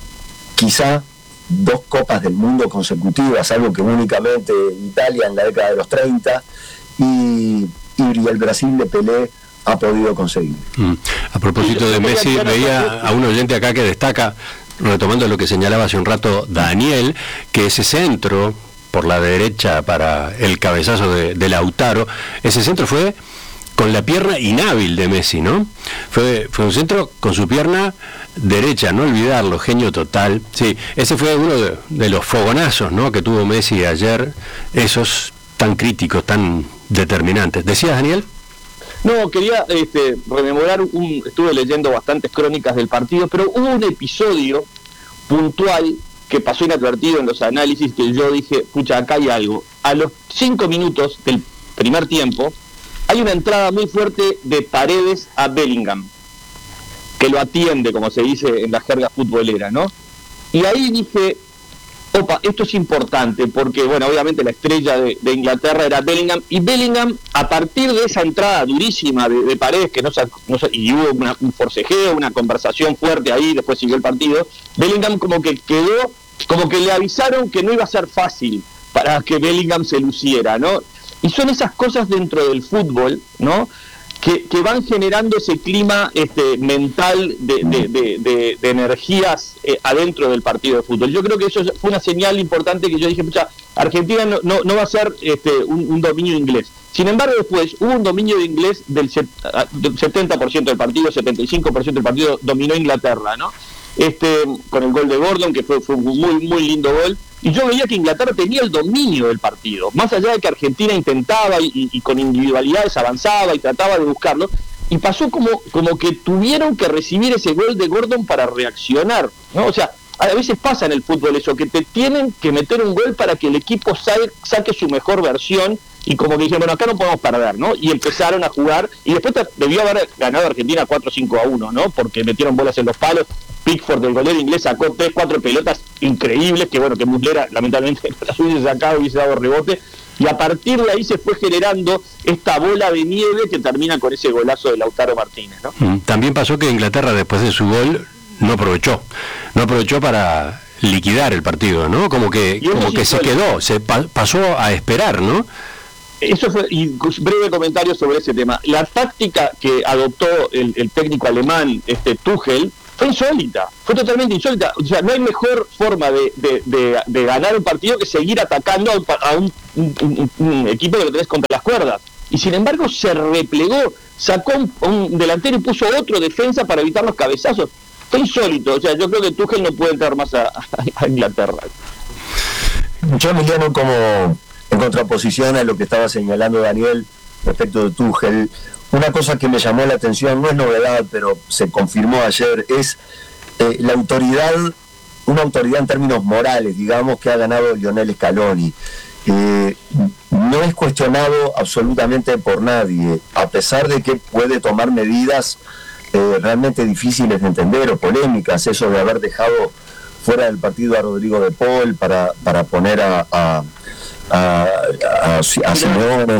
Speaker 21: quizá 2 Copas del Mundo consecutivas, algo que únicamente Italia en la década de los 30 y el Brasil de Pelé ha podido conseguir.
Speaker 1: A propósito de Messi, veía a un oyente acá que destaca, retomando lo que señalaba hace un rato Daniel, que ese centro por la derecha para el cabezazo de Lautaro, ese centro fue con la pierna inhábil de Messi, ¿no? Fue un centro con su pierna derecha, no olvidarlo, genio total. Sí, ese fue uno de los fogonazos, ¿no?, que tuvo Messi ayer, esos tan críticos, tan determinantes. ¿Decías, Daniel?
Speaker 22: No, quería rememorar, estuve leyendo bastantes crónicas del partido, pero hubo un episodio puntual que pasó inadvertido en los análisis, que yo dije, pucha, acá hay algo. A los 5 minutos del primer tiempo, hay una entrada muy fuerte de Paredes a Bellingham, que lo atiende, como se dice en la jerga futbolera, ¿no? Y ahí dije, opa, esto es importante, porque, bueno, obviamente la estrella de Inglaterra era Bellingham, y Bellingham, a partir de esa entrada durísima de Paredes, que y hubo un forcejeo, una conversación fuerte ahí, después siguió el partido, Bellingham como que quedó, como que le avisaron que no iba a ser fácil para que Bellingham se luciera, ¿no? Y son esas cosas dentro del fútbol, ¿no?, que van generando ese clima mental de energías adentro del partido de fútbol. Yo creo que eso fue una señal importante, que yo dije, pucha, Argentina no va a ser un dominio inglés. Sin embargo, después hubo un dominio de inglés del 70% del partido, 75% del partido dominó Inglaterra, ¿no? Con el gol de Gordon, que fue un muy lindo gol. Y yo veía que Inglaterra tenía el dominio del partido, más allá de que Argentina intentaba y con individualidades avanzaba y trataba de buscarlo, y pasó como que tuvieron que recibir ese gol de Gordon para reaccionar, ¿no? O sea, a veces pasa en el fútbol eso, que te tienen que meter un gol para que el equipo saque su mejor versión, y como que dijeron, bueno, acá no podemos perder, ¿no? Y empezaron a jugar, y después debió haber ganado Argentina 4-5-1, ¿no? Porque metieron bolas en los palos. Pickford, del golero inglés, sacó 3-4 pelotas increíbles, que bueno, que Muslera lamentablemente las hubiese sacado, hubiese dado rebote, y a partir de ahí se fue generando esta bola de nieve que termina con ese golazo de Lautaro Martínez, ¿no? También pasó que Inglaterra, después de su gol, no aprovechó para liquidar el partido, ¿no? Como que se quedó, pasó a esperar, ¿no? eso fue, y breve comentario sobre ese tema. La táctica que adoptó el técnico alemán, Tuchel, fue insólita, fue totalmente insólita. O sea, no hay mejor forma de ganar un partido que seguir atacando a un equipo que lo tenés contra las cuerdas. Y sin embargo se replegó, sacó un delantero y puso otro defensa para evitar los cabezazos. Fue insólito. O sea, yo creo que Tuchel no puede entrar más a Inglaterra.
Speaker 21: Yo, Emiliano, como en contraposición a lo que estaba señalando Daniel respecto de Tuchel, una cosa que me llamó la atención, no es novedad, pero se confirmó ayer, es la autoridad, una autoridad en términos morales, digamos, que ha ganado Lionel Scaloni. No es cuestionado absolutamente por nadie, a pesar de que puede tomar medidas realmente difíciles de entender o polémicas, eso de haber dejado fuera del partido a Rodrigo de Paul para poner a Simeone,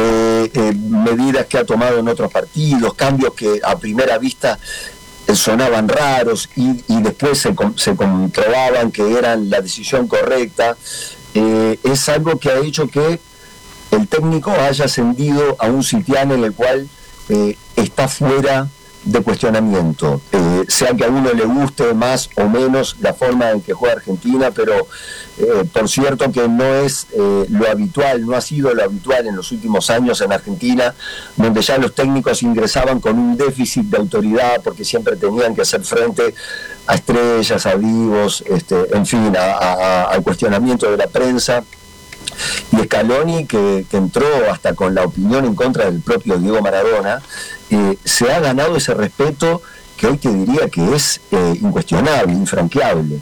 Speaker 21: medidas que ha tomado en otros partidos, cambios que a primera vista sonaban raros y después se comprobaban que eran la decisión correcta. Es algo que ha hecho que el técnico haya ascendido a un sitial en el cual está fuera de cuestionamiento, sea que a uno le guste más o menos la forma en que juega Argentina, pero por cierto que no es lo habitual, no ha sido lo habitual en los últimos años en Argentina, donde ya los técnicos ingresaban con un déficit de autoridad porque siempre tenían que hacer frente a estrellas, a divos, en fin, al cuestionamiento de la prensa. Y Scaloni, que entró hasta con la opinión en contra del propio Diego Maradona, se ha ganado ese respeto que hoy te diría que es incuestionable, infranqueable.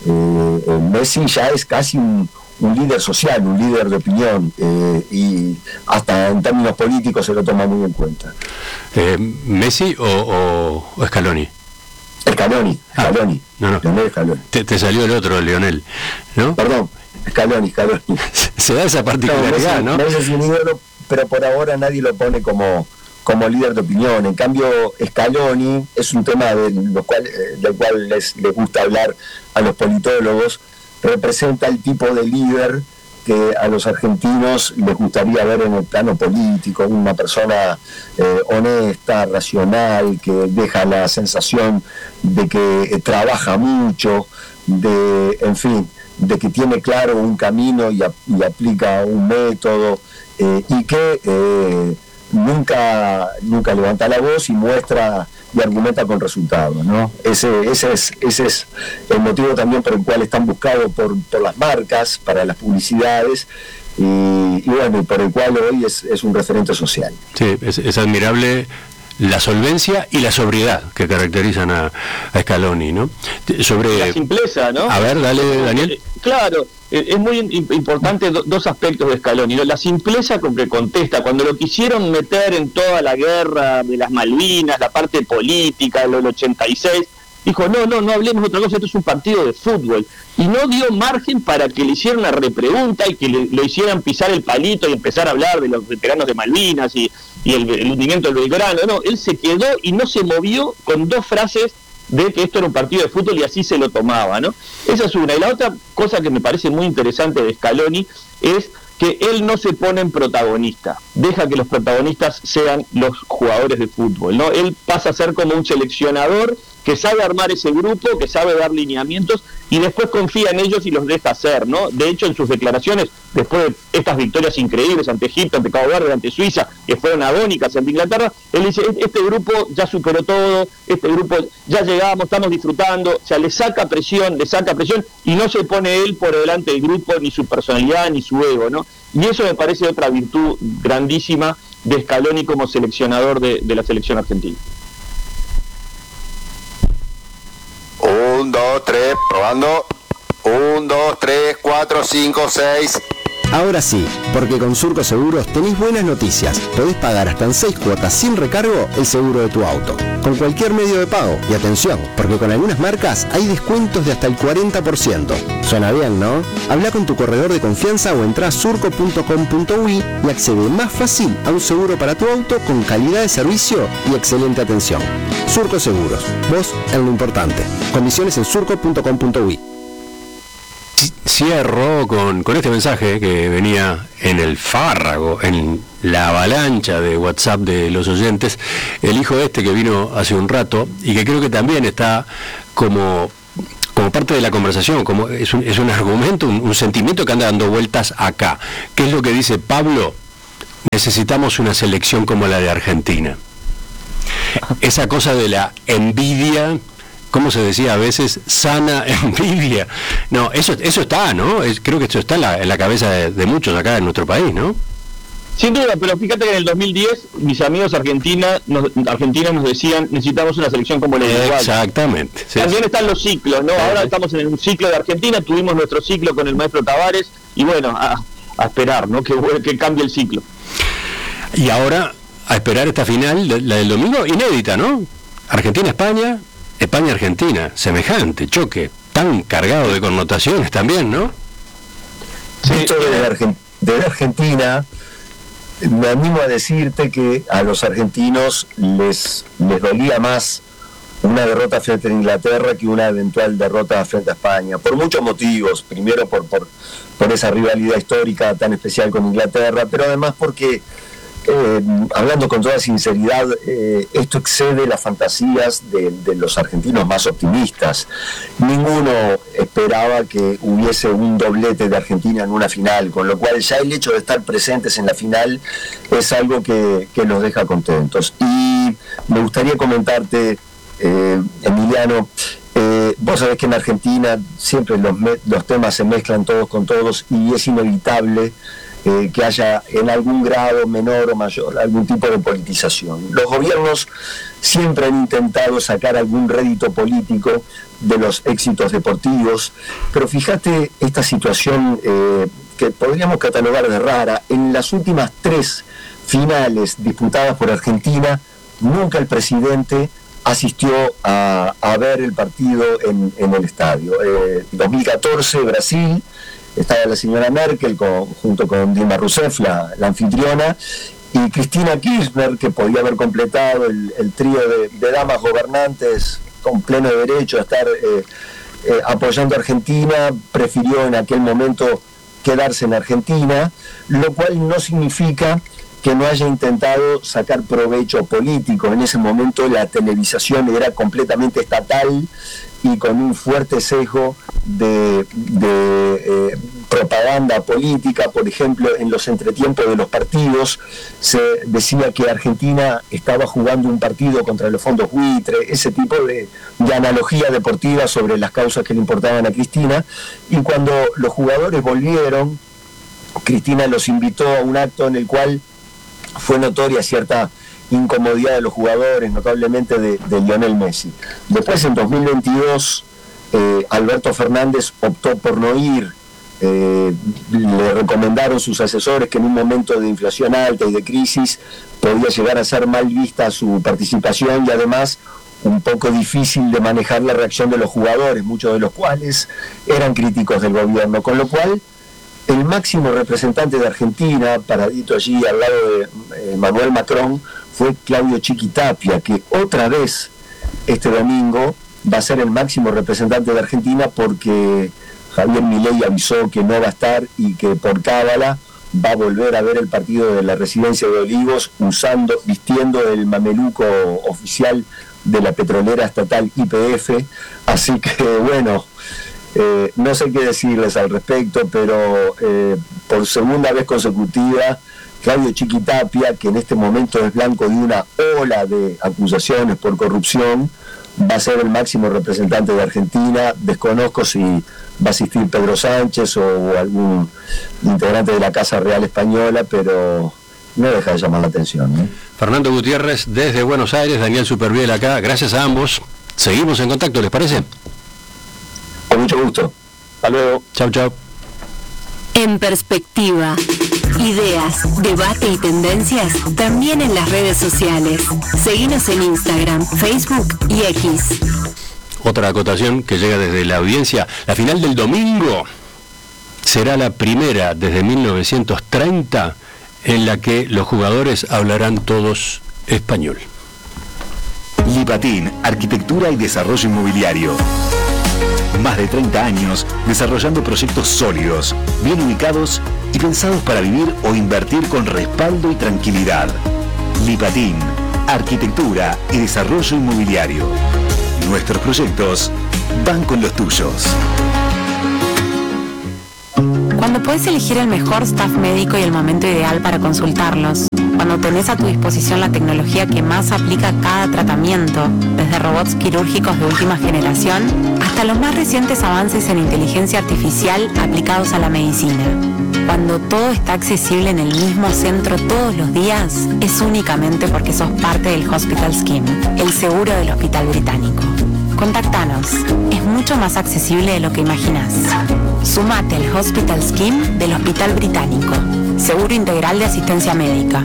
Speaker 21: Messi ya es casi un líder social, un líder de opinión, y hasta en términos políticos se lo toma muy en cuenta.
Speaker 1: ¿Messi o Scaloni?
Speaker 21: Scaloni.
Speaker 1: No.
Speaker 21: Lionel Scaloni.
Speaker 1: Te salió el otro, Lionel, ¿no?
Speaker 21: Perdón, Scaloni.
Speaker 1: Se da esa particularidad, ¿no?
Speaker 21: Messi es un ídolo, pero por ahora nadie lo pone como líder de opinión. En cambio, Scaloni es un tema del cual les gusta hablar a los politólogos, representa el tipo de líder que a los argentinos les gustaría ver en el plano político, una persona honesta, racional, que deja la sensación de que trabaja mucho, en fin, de que tiene claro un camino y aplica un método, y que nunca levanta la voz y muestra y argumenta con resultados, ¿no? Ese es el motivo también por el cual están buscados por las marcas, para las publicidades, y bueno, por el cual hoy es un referente social.
Speaker 1: Sí, es admirable la solvencia y la sobriedad que caracterizan a Scaloni, ¿no? Sobre
Speaker 22: la simpleza, ¿no?
Speaker 1: A ver, dale, Daniel.
Speaker 22: Claro, es muy importante dos aspectos de Scaloni, ¿no? La simpleza con que contesta, cuando lo quisieron meter en toda la guerra de las Malvinas, la parte política, del 86, dijo, no hablemos de otra cosa, esto es un partido de fútbol, y no dio margen para que le hicieran una repregunta y que le hicieran pisar el palito y empezar a hablar de los veteranos de Malvinas y el hundimiento del Belgrano. No, él se quedó y no se movió con dos frases de que esto era un partido de fútbol y así se lo tomaba, ¿no? Esa es una. Y la otra cosa que me parece muy interesante de Scaloni es que él no se pone en protagonista, deja que los protagonistas sean los jugadores de fútbol, ¿no? Él pasa a ser como un seleccionador que sabe armar ese grupo, que sabe dar lineamientos y después confía en ellos y los deja hacer, ¿no? De hecho, en sus declaraciones, después de estas victorias increíbles ante Egipto, ante Cabo Verde, ante Suiza, que fueron agónicas ante Inglaterra, él dice, este grupo ya superó todo, este grupo ya llegamos, estamos disfrutando, o sea, le saca presión y no se pone él por delante del grupo, ni su personalidad, ni su ego, ¿no? Y eso me parece otra virtud grandísima de Scaloni como seleccionador de la selección argentina.
Speaker 5: 1, 2, 3, probando. 1, 2, 3, 4, 5, 6.
Speaker 6: Ahora sí, porque con Surco Seguros tenés buenas noticias. Podés pagar hasta en 6 cuotas sin recargo el seguro de tu auto, con cualquier medio de pago. Y atención, porque con algunas marcas hay descuentos de hasta el 40%. Suena bien, ¿no? Habla con tu corredor de confianza o entrá a surco.com.uy y accede más fácil a un seguro para tu auto con calidad de servicio y excelente atención. Surco Seguros, vos en lo importante. Condiciones en surco.com.uy.
Speaker 1: cierro con este mensaje que venía en el fárrago, en la avalancha de WhatsApp de los oyentes, el hijo que vino hace un rato y que creo que también está como parte de la conversación, como es un argumento, un sentimiento que anda dando vueltas acá. ¿Qué es lo que dice Pablo? Necesitamos una selección como la de Argentina. Esa cosa de la envidia, ¿cómo se decía a veces? Sana envidia. No, eso está, ¿no? Creo que eso está en la cabeza de muchos acá en nuestro país, ¿no?
Speaker 22: Sin duda, pero fíjate que en el 2010 mis amigos argentinos nos decían, necesitamos una selección como la de Uruguay.
Speaker 1: Exactamente. Sí,
Speaker 22: también están los ciclos, ¿no? Ahora estamos en un ciclo de Argentina, tuvimos nuestro ciclo con el maestro Tavares, y bueno, a esperar, ¿no? Que cambie el ciclo.
Speaker 1: Y ahora, a esperar esta final, la del domingo, inédita, ¿no? Argentina-España, España-Argentina, semejante choque, tan cargado de connotaciones también, ¿no?
Speaker 21: Sí, esto de la Argentina, me animo a decirte que a los argentinos les dolía más una derrota frente a Inglaterra que una eventual derrota frente a España, por muchos motivos. Primero por esa rivalidad histórica tan especial con Inglaterra, pero además porque, hablando con toda sinceridad, esto excede las fantasías de los argentinos más optimistas. Ninguno esperaba que hubiese un doblete de Argentina en una final, con lo cual ya el hecho de estar presentes en la final es algo que nos deja contentos. Y me gustaría comentarte, Emiliano, vos sabés que en Argentina siempre los temas se mezclan todos con todos y es inevitable que haya en algún grado menor o mayor algún tipo de politización. Los gobiernos siempre han intentado sacar algún rédito político de los éxitos deportivos, pero fíjate esta situación que podríamos catalogar de rara. En las últimas 3 finales disputadas por Argentina, nunca el presidente asistió a ver el partido en el estadio. 2014, Brasil, estaba la señora Merkel junto con Dilma Rousseff, la anfitriona, y Cristina Kirchner, que podía haber completado el trío de damas gobernantes con pleno derecho a estar apoyando a Argentina, prefirió en aquel momento quedarse en Argentina, lo cual no significa que no haya intentado sacar provecho político. En ese momento la televisación era completamente estatal y con un fuerte sesgo de propaganda política. Por ejemplo, en los entretiempos de los partidos se decía que Argentina estaba jugando un partido contra los fondos buitre, ese tipo de analogía deportiva sobre las causas que le importaban a Cristina. Y cuando los jugadores volvieron, Cristina los invitó a un acto en el cual fue notoria cierta incomodidad de los jugadores, notablemente de Lionel Messi. Después, en 2022, Alberto Fernández optó por no ir. Le recomendaron sus asesores que en un momento de inflación alta y de crisis podía llegar a ser mal vista su participación y además un poco difícil de manejar la reacción de los jugadores, muchos de los cuales eran críticos del gobierno, con lo cual el máximo representante de Argentina, paradito allí al lado de Emmanuel Macron, fue Claudio Chiquitapia, que otra vez este domingo va a ser el máximo representante de Argentina porque Javier Milei avisó que no va a estar y que por cábala va a volver a ver el partido de la Residencia de Olivos vistiendo el mameluco oficial de la petrolera estatal YPF. Así que bueno, no sé qué decirles al respecto, pero por segunda vez consecutiva Claudio Chiquitapia, que en este momento es blanco de una ola de acusaciones por corrupción, va a ser el máximo representante de Argentina. Desconozco si va a asistir Pedro Sánchez o algún integrante de la Casa Real Española, pero no deja de llamar la atención, ¿no?
Speaker 1: Fernando Gutiérrez desde Buenos Aires, Daniel Superviel acá, gracias a ambos. Seguimos en contacto, ¿les parece?
Speaker 21: Con mucho gusto. Hasta luego.
Speaker 1: Chau, chau.
Speaker 2: En perspectiva, ideas, debate y tendencias también en las redes sociales. Seguinos en Instagram, Facebook y X.
Speaker 1: Otra acotación que llega desde la audiencia: la final del domingo será la primera desde 1930 en la que los jugadores hablarán todos español.
Speaker 9: Lipatín, Arquitectura y Desarrollo Inmobiliario.
Speaker 3: Más de 30 años desarrollando proyectos sólidos, bien ubicados y pensados para vivir o invertir con respaldo y tranquilidad. Lipatín, arquitectura y desarrollo inmobiliario. Nuestros proyectos van con los tuyos.
Speaker 11: Cuando puedes elegir el mejor staff médico y el momento ideal para consultarlos. Cuando tenés a tu disposición la tecnología que más aplica a cada tratamiento, desde robots quirúrgicos de última generación hasta los más recientes avances en inteligencia artificial aplicados a la medicina. Cuando todo está accesible en el mismo centro todos los días, es únicamente porque sos parte del Hospital Scheme, el seguro del Hospital Británico. Contactanos, es mucho más accesible de lo que imaginás. Sumate al Hospital Scheme del Hospital Británico, seguro integral de asistencia médica.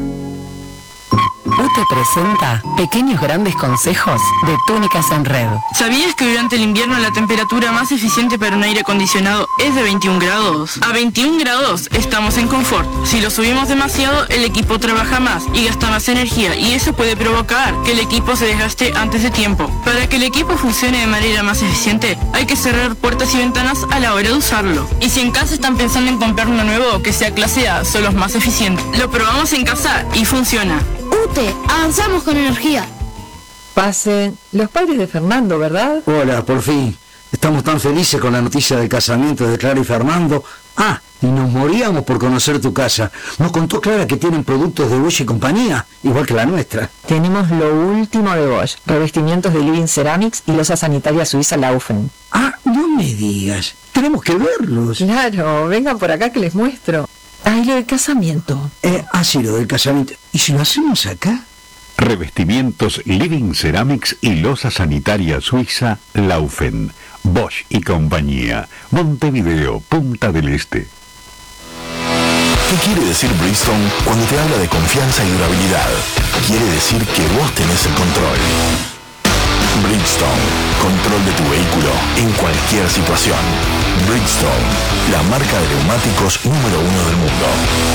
Speaker 7: UTE presenta pequeños grandes consejos de Túnicas en Red.
Speaker 8: ¿Sabías que durante el invierno la temperatura más eficiente para un aire acondicionado es de 21 grados? A 21 grados estamos en confort. Si lo subimos demasiado, el equipo trabaja más y gasta más energía, y eso puede provocar que el equipo se desgaste antes de tiempo. Para que el equipo funcione de manera más eficiente, hay que cerrar puertas y ventanas a la hora de usarlo. Y si en casa están pensando en comprar uno nuevo que sea clase A, son los más eficientes. Lo probamos en casa y funciona.
Speaker 23: UTE, avanzamos con energía.
Speaker 24: Pasen. Los padres de Fernando, ¿verdad?
Speaker 25: Hola, por fin. Estamos tan felices con la noticia del casamiento de Clara y Fernando. Ah, y nos moríamos por conocer tu casa. Nos contó Clara que tienen productos de Bosch y compañía, igual que la nuestra.
Speaker 24: Tenemos lo último de Bosch, revestimientos de Living Ceramics y losa sanitaria suiza Laufen.
Speaker 25: Ah, no me digas. Tenemos que verlos.
Speaker 24: Claro, vengan por acá que les muestro. Ah, y lo del casamiento.
Speaker 25: Sí, lo del casamiento. ¿Y si lo hacemos acá?
Speaker 9: Revestimientos Living Ceramics y losa sanitaria suiza Laufen. Bosch y compañía. Montevideo, Punta del Este.
Speaker 2: ¿Qué quiere decir Bridgestone cuando te habla de confianza y durabilidad? Quiere decir que vos tenés el control. Bridgestone, control de tu vehículo en cualquier situación. Bridgestone, la marca de neumáticos número 1 del mundo.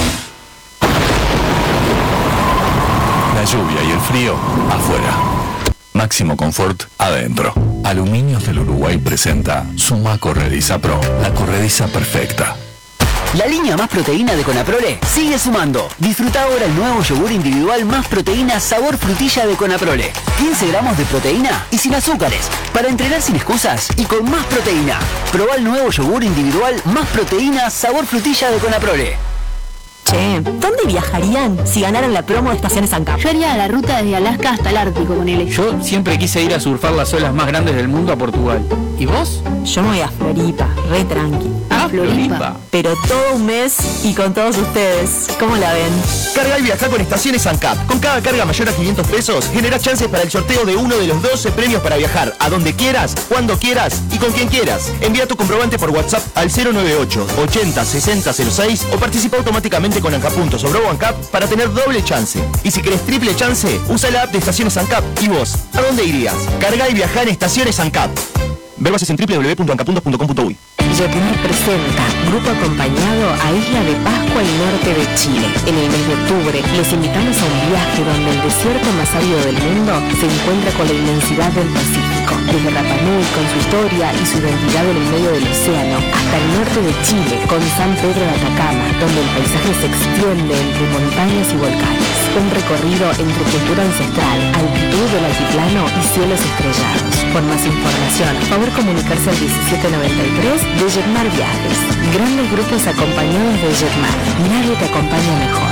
Speaker 2: La lluvia y el frío afuera. Máximo confort adentro. Aluminios del Uruguay presenta Suma Corrediza Pro, la corrediza perfecta.
Speaker 26: La línea Más Proteína de Conaprole sigue sumando. Disfruta ahora el nuevo yogur individual Más Proteína sabor frutilla de Conaprole. 15 gramos de proteína y sin azúcares, para entrenar sin excusas y con más proteína. Probá el nuevo yogur individual Más Proteína sabor frutilla de Conaprole.
Speaker 11: Che, ¿dónde viajarían si ganaran la promo de Estaciones ANCAP?
Speaker 23: Yo haría la ruta desde Alaska hasta el Ártico con él.
Speaker 13: Yo siempre quise ir a surfar las olas más grandes del mundo a Portugal. ¿Y vos?
Speaker 11: Yo me voy a Floripa, re tranqui.
Speaker 23: Floripa.
Speaker 11: Pero todo un mes y con todos ustedes. ¿Cómo la ven?
Speaker 10: Carga y viaja con Estaciones ANCAP. Con cada carga mayor a 500 pesos, generás chances para el sorteo de uno de los 12 premios para viajar a donde quieras, cuando quieras y con quien quieras. Envía tu comprobante por WhatsApp al 098 80 60 06 o participa automáticamente con ANCAP o Brobo ANCAP para tener doble chance. Y si querés triple chance, usa la app de Estaciones ANCAP. ¿Y vos? ¿A dónde irías? Carga y viaja en Estaciones ANCAP. Ver bases en www.ancapuntos.com.uy.
Speaker 11: Jetmar presenta Grupo Acompañado a Isla de Pascua y norte de Chile. En el mes de octubre les invitamos a un viaje donde el desierto más árido del mundo se encuentra con la inmensidad del Pacífico. Desde Rapa Nui con su historia y su identidad en el medio del océano, hasta el norte de Chile con San Pedro de Atacama, donde el paisaje se extiende entre montañas y volcanes. Un recorrido entre cultura ancestral, altitud del altiplano y cielos estrellados. Por más información, favor comunicarse al 1793 de Jetmar Viajes. Grandes grupos acompañados de Jetmar. Nadie te acompaña mejor.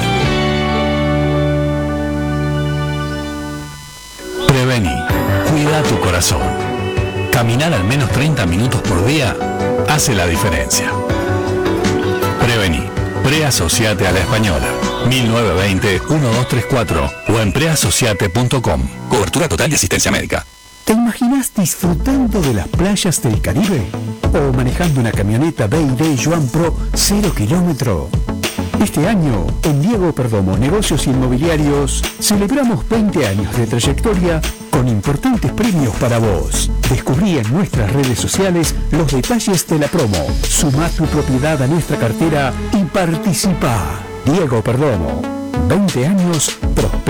Speaker 2: Prevení. Cuida tu corazón. Caminar al menos 30 minutos por día hace la diferencia. Prevení. Preasociate a la Española. 1920-1234 o en preasociate.com. Cobertura total de asistencia médica.
Speaker 27: ¿Te imaginas disfrutando de las playas del Caribe? ¿O manejando una camioneta BYD Joan Pro 0 kilómetro? Este año, en Diego Perdomo Negocios Inmobiliarios, celebramos 20 años de trayectoria con importantes premios para vos. Descubrí en nuestras redes sociales los detalles de la promo. Sumá tu propiedad a nuestra cartera y participá. Diego Perdomo, 20 años, prosperando.